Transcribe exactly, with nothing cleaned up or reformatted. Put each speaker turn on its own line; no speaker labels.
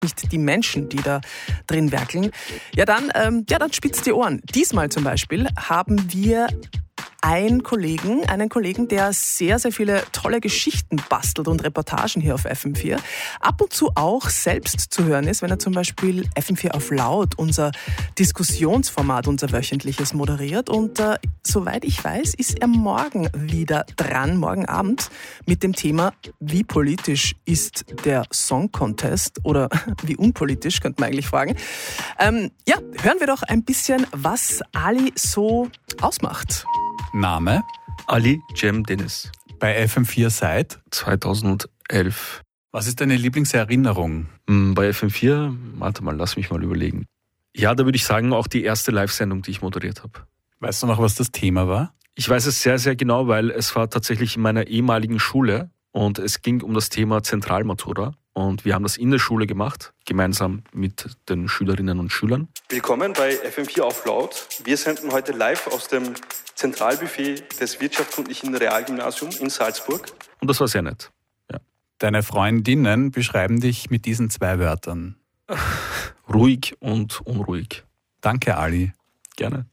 nicht die Menschen, die da drin werkeln, ja dann, ähm, ja dann spitzt die Ohren. Diesmal zum Beispiel haben wir einen Kollegen, einen Kollegen, der sehr, sehr viele tolle Geschichten bastelt und Reportagen hier auf F M vier. Ab und zu auch selbst zu hören ist, wenn er zum Beispiel F M vier auf Laut, unser Diskussionsformat, unser wöchentliches moderiert. Und äh, soweit ich weiß, ist er morgen wieder dran, morgen Abend, mit dem Thema, wie politisch ist der Song Contest oder wie unpolitisch, könnte man eigentlich fragen. Ähm, ja, hören wir doch ein bisschen, was Ali so ausmacht.
Name?
Ali Cem Deniz.
Bei F M vier seit?
zweitausendelf.
Was ist deine Lieblingserinnerung?
Bei F M vier, warte mal, lass mich mal überlegen. Ja, da würde ich sagen, auch die erste Live-Sendung, die ich moderiert habe.
Weißt du noch, was das Thema war?
Ich weiß es sehr, sehr genau, weil es war tatsächlich in meiner ehemaligen Schule und es ging um das Thema Zentralmatura. Und wir haben das in der Schule gemacht, gemeinsam mit den Schülerinnen und Schülern. Willkommen bei F M vier auf Laut. Wir senden heute live aus dem Zentralbuffet des Wirtschaftskundlichen Realgymnasiums in Salzburg. Und das war sehr nett. Ja.
Deine Freundinnen beschreiben dich mit diesen zwei Wörtern.
Ruhig und unruhig.
Danke, Ali.
Gerne.